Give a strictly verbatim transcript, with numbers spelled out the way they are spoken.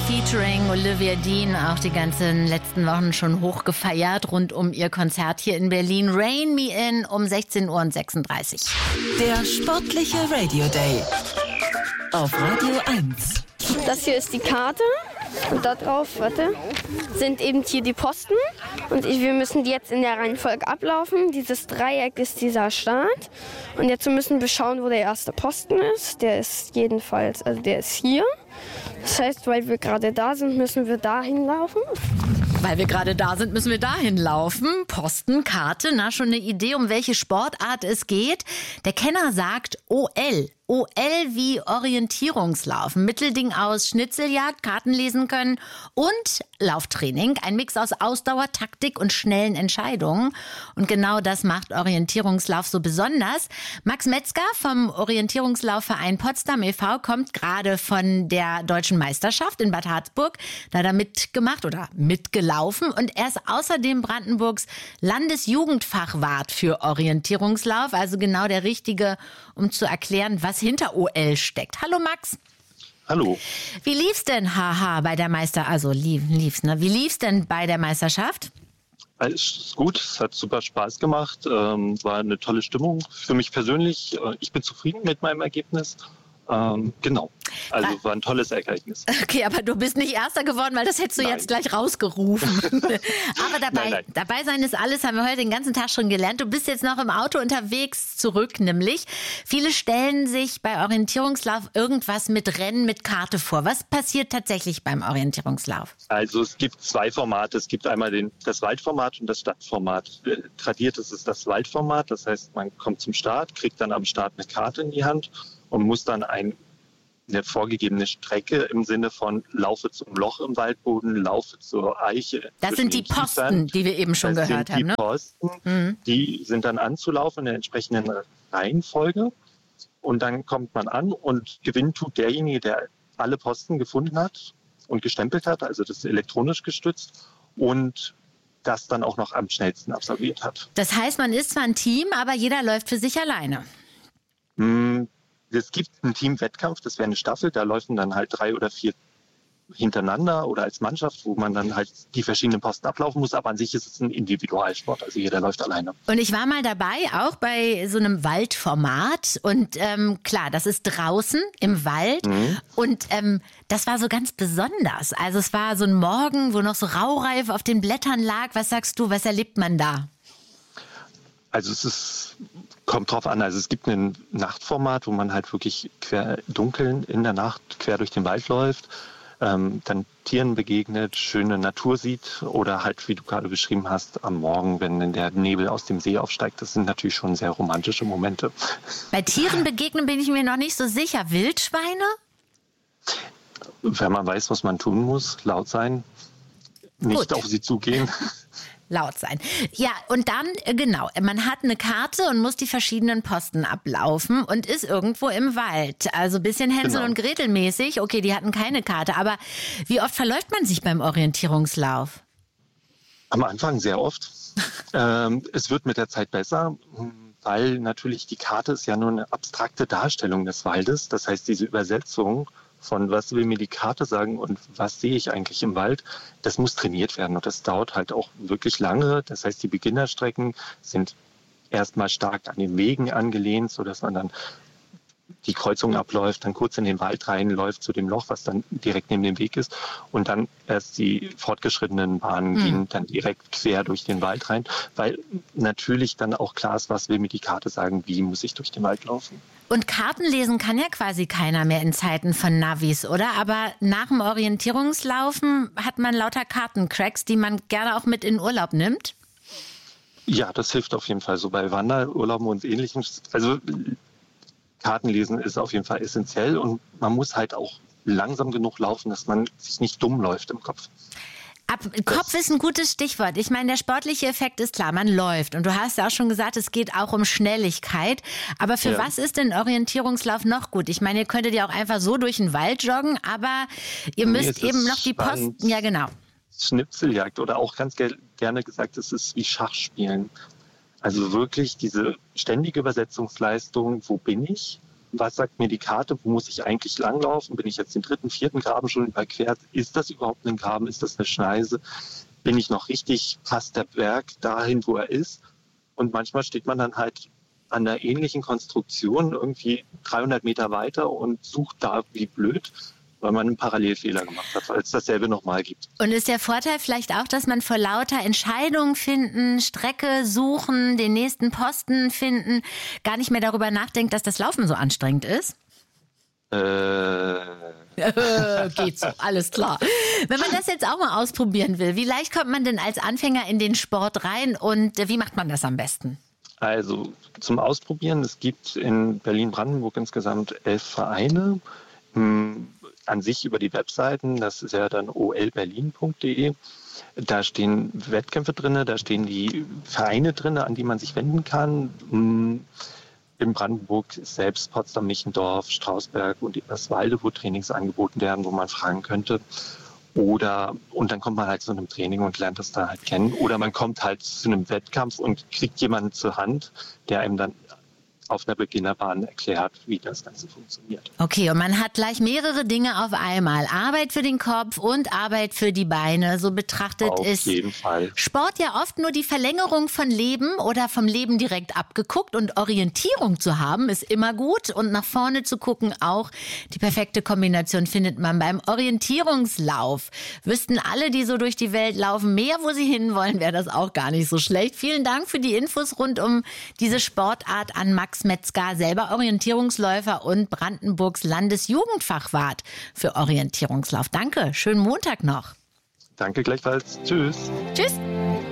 featuring Olivia Dean auch die ganzen letzten Wochen schon hoch gefeiert rund um ihr Konzert hier in Berlin. Rain Me In um sechzehn Uhr sechsunddreißig. Der sportliche Radio Day auf Radio eins. Das hier ist die Karte und da drauf, warte, sind eben hier die Posten und ich, wir müssen die jetzt in der Reihenfolge ablaufen. Dieses Dreieck ist dieser Start und jetzt müssen wir schauen, wo der erste Posten ist. Der ist jedenfalls, also der ist hier. Das heißt, weil wir gerade da sind, müssen wir da hinlaufen. Weil wir gerade da sind, müssen wir dahin laufen. Posten, Karte, na, schon eine Idee, um welche Sportart es geht. Der Kenner sagt O L. O L wie Orientierungslauf. Ein Mittelding aus Schnitzeljagd, Karten lesen können und Lauftraining. Ein Mix aus Ausdauer, Taktik und schnellen Entscheidungen. Und genau das macht Orientierungslauf so besonders. Max Metzger vom Orientierungslaufverein Potsdam e V kommt gerade von der Deutschen Meisterschaft in Bad Harzburg. Da hat er mitgemacht oder mitgelaufen. Und er ist außerdem Brandenburgs Landesjugendfachwart für Orientierungslauf. Also genau der Richtige, um zu erklären, was hinter O L steckt. Hallo Max. Hallo. Wie lief's denn, haha, bei der Meister, also lief, lief's, ne? Wie lief's denn bei der Meisterschaft? Alles ist gut, es hat super Spaß gemacht, ähm, war eine tolle Stimmung für mich persönlich. Ich bin zufrieden mit meinem Ergebnis. Ähm, genau, also war ein tolles Ereignis. Okay, aber du bist nicht Erster geworden, weil das hättest du Nein. jetzt gleich rausgerufen. Aber dabei, nein, nein. dabei sein ist alles, haben wir heute den ganzen Tag schon gelernt. Du bist jetzt noch im Auto unterwegs zurück, nämlich. Viele stellen sich bei Orientierungslauf irgendwas mit Rennen, mit Karte vor. Was passiert tatsächlich beim Orientierungslauf? Also es gibt zwei Formate. Es gibt einmal den, das Waldformat und das Stadtformat. Tradiert ist es das Waldformat, das heißt, man kommt zum Start, kriegt dann am Start eine Karte in die Hand und muss dann ein, eine vorgegebene Strecke im Sinne von laufe zum Loch im Waldboden, laufe zur Eiche. Das sind die Posten, die wir eben schon das gehört sind haben, die ne? Posten, Mhm. die sind dann anzulaufen in der entsprechenden Reihenfolge. Und dann kommt man an und gewinnen tut derjenige, der alle Posten gefunden hat und gestempelt hat, also das ist elektronisch gestützt und das dann auch noch am schnellsten absolviert hat. Das heißt, man ist zwar ein Team, aber jeder läuft für sich alleine. Hm, Es gibt einen Teamwettkampf, das wäre eine Staffel, da laufen dann halt drei oder vier hintereinander oder als Mannschaft, wo man dann halt die verschiedenen Posten ablaufen muss. Aber an sich ist es ein Individualsport, also jeder läuft alleine. Und ich war mal dabei, auch bei so einem Waldformat. Und ähm, klar, das ist draußen im Wald. Mhm. Und ähm, das war so ganz besonders. Also es war so ein Morgen, wo noch so Raureif auf den Blättern lag. Was sagst du, was erlebt man da? Also es ist, kommt drauf an. Also es gibt ein Nachtformat, wo man halt wirklich quer dunkeln in der Nacht quer durch den Wald läuft, ähm, dann Tieren begegnet, schöne Natur sieht oder halt, wie du gerade beschrieben hast, am Morgen, wenn der Nebel aus dem See aufsteigt. Das sind natürlich schon sehr romantische Momente. Bei Tieren begegnen bin ich mir noch nicht so sicher. Wildschweine? Wenn man weiß, was man tun muss, laut sein, nicht Gut. auf sie zugehen. Laut sein. Ja, und dann, genau, man hat eine Karte und muss die verschiedenen Posten ablaufen und ist irgendwo im Wald. Also ein bisschen Hänsel Genau. und Gretel mäßig. Okay, die hatten keine Karte, aber wie oft verläuft man sich beim Orientierungslauf? Am Anfang sehr oft. ähm, es wird mit der Zeit besser, weil natürlich die Karte ist ja nur eine abstrakte Darstellung des Waldes. Das heißt, diese Übersetzung von was will mir die Karte sagen und was sehe ich eigentlich im Wald, das muss trainiert werden und das dauert halt auch wirklich lange. Das heißt, die Beginnerstrecken sind erstmal stark an den Wegen angelehnt, sodass man dann die Kreuzung abläuft, dann kurz in den Wald reinläuft zu dem Loch, was dann direkt neben dem Weg ist und dann erst die fortgeschrittenen Bahnen mhm. gehen dann direkt quer durch den Wald rein, weil natürlich dann auch klar ist, was will mir die Karte sagen, wie muss ich durch den Wald laufen. Und Karten lesen kann ja quasi keiner mehr in Zeiten von Navis, oder? Aber nach dem Orientierungslaufen hat man lauter Kartencracks, die man gerne auch mit in Urlaub nimmt? Ja, das hilft auf jeden Fall so bei Wanderurlauben und Ähnlichem. Also Kartenlesen ist auf jeden Fall essentiell und man muss halt auch langsam genug laufen, dass man sich nicht dumm läuft im Kopf. Ab, Kopf ist ein gutes Stichwort. Ich meine, der sportliche Effekt ist klar, man läuft. Und du hast ja auch schon gesagt, es geht auch um Schnelligkeit. Aber für ja. was ist denn Orientierungslauf noch gut? Ich meine, ihr könntet ja auch einfach so durch den Wald joggen, aber ihr nee, müsst eben noch die spannend. Posten... Ja, genau. Schnipseljagd oder auch ganz ge- gerne gesagt, es ist wie Schachspielen. Also wirklich diese ständige Übersetzungsleistung, wo bin ich? was sagt mir die Karte, wo muss ich eigentlich langlaufen? Bin ich jetzt den dritten, vierten Graben schon überquert? Ist das überhaupt ein Graben? Ist das eine Schneise? Bin ich noch richtig, passt der Berg dahin, wo er ist? Und manchmal steht man dann halt an einer ähnlichen Konstruktion irgendwie dreihundert Meter weiter und sucht da wie blöd, weil man einen Parallelfehler gemacht hat, weil es dasselbe nochmal gibt. Und ist der Vorteil vielleicht auch, dass man vor lauter Entscheidungen finden, Strecke suchen, den nächsten Posten finden, gar nicht mehr darüber nachdenkt, dass das Laufen so anstrengend ist? Äh... Geht so, alles klar. Wenn man das jetzt auch mal ausprobieren will, wie leicht kommt man denn als Anfänger in den Sport rein und wie macht man das am besten? Also zum Ausprobieren, es gibt in Berlin-Brandenburg insgesamt elf Vereine. An sich über die Webseiten, das ist ja dann o l berlin punkt d e. Da stehen Wettkämpfe drin, da stehen die Vereine drin, an die man sich wenden kann. In Brandenburg selbst, Potsdam-Michendorf, Strausberg und Eberswalde, wo Trainings angeboten werden, wo man fragen könnte. Oder, und dann kommt man halt zu einem Training und lernt das da halt kennen. Oder man kommt halt zu einem Wettkampf und kriegt jemanden zur Hand, der einem dann auf einer Beginnerbahn erklärt, wie das Ganze funktioniert. Okay, und man hat gleich mehrere Dinge auf einmal. Arbeit für den Kopf und Arbeit für die Beine. So betrachtet auf ist jeden Fall. Sport ja oft nur die Verlängerung von Leben oder vom Leben direkt abgeguckt. Und Orientierung zu haben ist immer gut. Und nach vorne zu gucken auch. Die perfekte Kombination findet man beim Orientierungslauf. Wüssten alle, die so durch die Welt laufen, mehr, wo sie hinwollen, wäre das auch gar nicht so schlecht. Vielen Dank für die Infos rund um diese Sportart an Max Metzger, selber Orientierungsläufer und Brandenburgs Landesjugendfachwart für Orientierungslauf. Danke, schönen Montag noch. Danke gleichfalls. Tschüss. Tschüss.